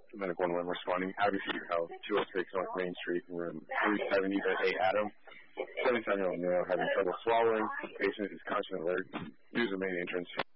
Medical 1 responding. Happy for your health. 206 North Main Street, room 370 to A. Adam. 77-year-old male having trouble swallowing. Patient is constant alert. Use the main entrance.